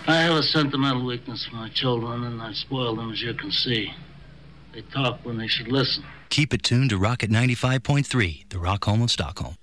I have a sentimental weakness for my children, and I spoil them, as you can see. They talk when they should listen. Keep it tuned to Rocket 95.3, the Rock Home of Stockholm.